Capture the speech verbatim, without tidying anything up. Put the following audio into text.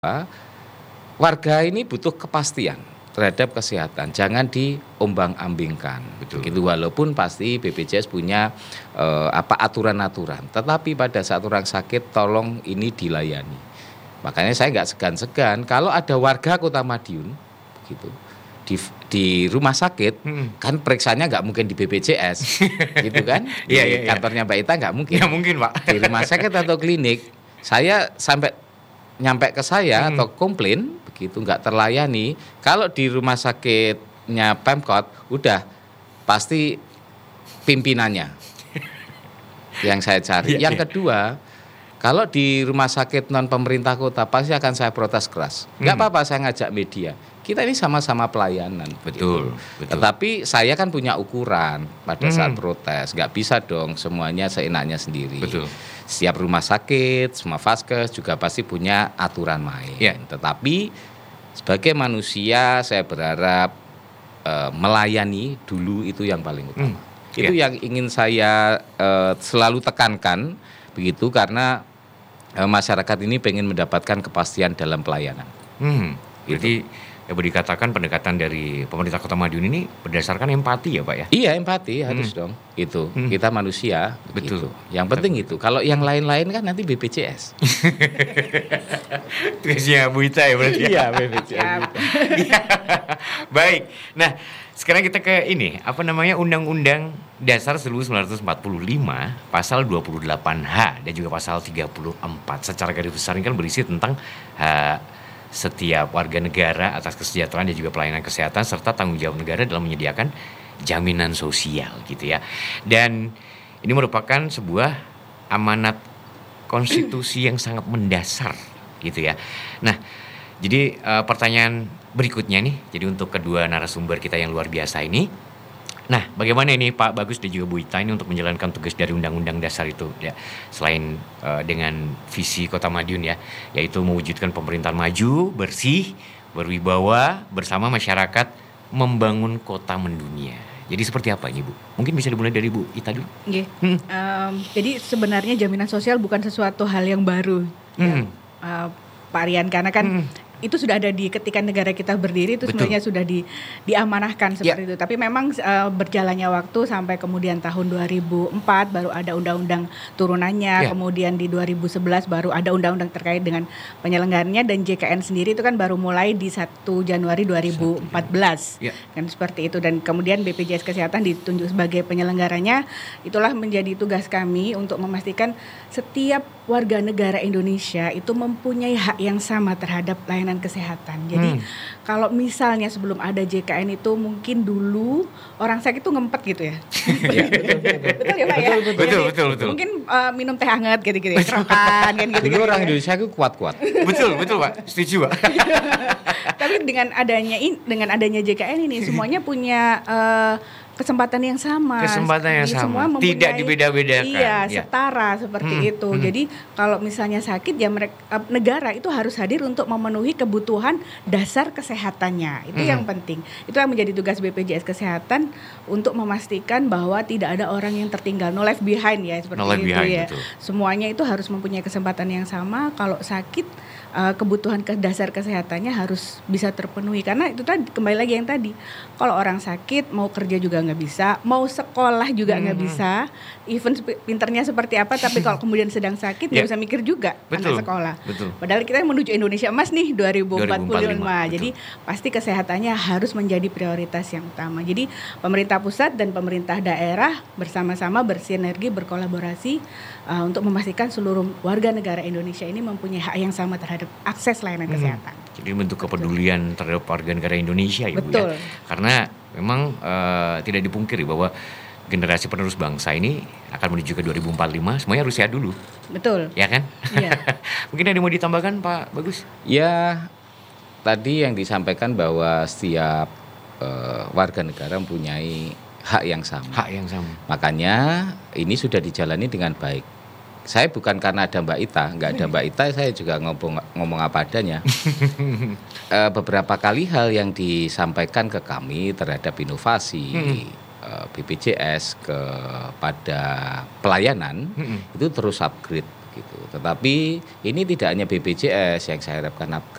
warga ini butuh kepastian terhadap kesehatan, jangan diombang-ambingkan. Betul. Gitu. Walaupun pasti B P J S punya eh, apa aturan-aturan, tetapi pada saat orang sakit tolong ini dilayani. Makanya saya nggak segan-segan kalau ada warga Kota Madiun, gitu, di di rumah sakit, hmm. kan periksanya nggak mungkin di B P J S, gitu kan? Di yeah, yeah, kantornya Mbak Ita nggak mungkin. Nggak mungkin, Pak. Di rumah sakit atau klinik, saya sampai nyampe ke saya hmm. atau komplain begitu nggak terlayani. Kalau di rumah sakitnya Pemkot udah pasti pimpinannya yang saya cari. Yeah, yang yeah. kedua, kalau di rumah sakit non pemerintah kota pasti akan saya protes keras. Nggak hmm. apa-apa saya ngajak media. Kita ini sama-sama pelayanan. Betul, gitu. betul. Tetapi saya kan punya ukuran pada hmm. saat protes. Nggak bisa dong semuanya seenaknya sendiri. Betul. Setiap rumah sakit, semua vaskes juga pasti punya aturan main. Yeah. Tetapi sebagai manusia saya berharap uh, melayani dulu itu yang paling utama. Hmm. Itu yeah. yang ingin saya uh, selalu tekankan begitu karena uh, masyarakat ini pengen mendapatkan kepastian dalam pelayanan. Hmm. Jadi gitu. Ya boleh dikatakan pendekatan dari pemerintah Kota Madiun ini berdasarkan empati ya Pak ya? Iya empati harus hmm. dong. Itu hmm. kita manusia. Betul. Gitu. Yang penting itu. Kalau yang lain-lain kan nanti B P J S. Tugasnya Bu Ita ya berarti. Iya B P J S. Baik. Nah sekarang kita ke ini apa namanya Undang-Undang Dasar seribu sembilan ratus empat puluh lima pasal dua puluh delapan H dan juga pasal tiga puluh empat. Secara garis besar ini kan berisi tentang uh, setiap warga negara atas kesejahteraan dan juga pelayanan kesehatan serta tanggung jawab negara dalam menyediakan jaminan sosial gitu ya. Dan ini merupakan sebuah amanat konstitusi yang sangat mendasar gitu ya. Nah, jadi uh, pertanyaan berikutnya nih, jadi untuk kedua narasumber kita yang luar biasa ini. Nah, bagaimana ini Pak Bagus dan juga Bu Ita ini untuk menjalankan tugas dari Undang-Undang Dasar itu ya, selain uh, dengan visi Kota Madiun ya, yaitu mewujudkan pemerintahan maju, bersih, berwibawa bersama masyarakat membangun kota mendunia. Jadi seperti apa ini Bu? Mungkin bisa dimulai dari Bu Ita dulu. Okay. Hmm. Um, jadi sebenarnya jaminan sosial bukan sesuatu hal yang baru, hmm. ya, uh, Pak Rian, karena kan hmm. itu sudah ada di ketika negara kita berdiri itu Betul. sebenarnya sudah di, diamanahkan seperti ya. itu. Tapi memang uh, berjalannya waktu sampai kemudian tahun dua ribu empat baru ada undang-undang turunannya, ya. kemudian di dua ribu sebelas baru ada undang-undang terkait dengan penyelenggarannya dan J K N sendiri itu kan baru mulai di satu Januari dua ribu empat belas. Ya. Kan seperti itu dan kemudian B P J S Kesehatan ditunjuk sebagai penyelenggaranya. Itulah menjadi tugas kami untuk memastikan setiap warga negara Indonesia itu mempunyai hak yang sama terhadap layanan kesehatan. Jadi hmm. kalau misalnya sebelum ada J K N itu mungkin dulu orang sakit itu ngempet gitu ya. ya betul, betul, betul. betul ya Pak ya. Betul betul betul. betul. Mungkin uh, minum teh hangat gitu-gitu, ya, kerokan kan gitu. Dulu orang Indonesia itu kuat-kuat. betul betul Pak, setuju Pak. Tapi dengan adanya in, dengan adanya J K N ini semuanya punya uh, kesempatan yang sama. Kesempatan yang Jadi sama. Mempunyai, tidak dibeda-bedakan. Iya, ya. setara seperti hmm, itu. Hmm. Jadi kalau misalnya sakit ya mereka negara itu harus hadir untuk memenuhi kebutuhan dasar kesehatannya. Itu hmm. yang penting. Itu yang menjadi tugas B P J S Kesehatan untuk memastikan bahwa tidak ada orang yang tertinggal, no left behind ya seperti no itu behind, ya. betul. Semuanya itu harus mempunyai kesempatan yang sama. Kalau sakit uh, kebutuhan ke dasar kesehatannya harus bisa terpenuhi karena itu tadi kembali lagi yang tadi. Kalau orang sakit mau kerja juga nggak bisa, mau sekolah juga nggak hmm. bisa, even pinternya seperti apa, tapi kalau kemudian sedang sakit nggak yeah. bisa mikir juga Betul. anak sekolah. Betul. Padahal kita menuju Indonesia Emas nih dua ribu empat puluh lima, Betul. jadi pasti kesehatannya harus menjadi prioritas yang utama. Jadi pemerintah pusat dan pemerintah daerah bersama-sama bersinergi, berkolaborasi uh, untuk memastikan seluruh warga negara Indonesia ini mempunyai hak yang sama terhadap akses layanan hmm. kesehatan. Jadi bentuk kepedulian terhadap warga negara Indonesia ya Bu ya. Betul. Karena memang uh, tidak dipungkiri bahwa generasi penerus bangsa ini akan menuju ke dua ribu empat puluh lima semuanya harus sehat dulu. Betul. Ya kan? Iya. Mungkin ada yang mau ditambahkan Pak Bagus? Ya, tadi yang disampaikan bahwa setiap uh, warga negara mempunyai hak yang sama. Hak yang sama. Makanya ini sudah dijalani dengan baik. Saya bukan karena ada Mbak Ita, nggak ada Mbak Ita saya juga ngomong ngomong apa adanya. e, beberapa kali hal yang disampaikan ke kami terhadap inovasi hmm. e, B P J S kepada pelayanan hmm. itu terus upgrade. gitu. Tetapi ini tidak hanya B P J S yang saya harapkan